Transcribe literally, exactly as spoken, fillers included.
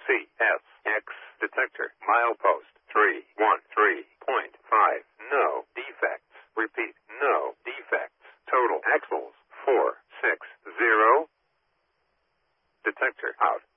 C S X detector. Milepost three one three point five. No defects. Repeat, no defects. Total axles four six zero. Detector out.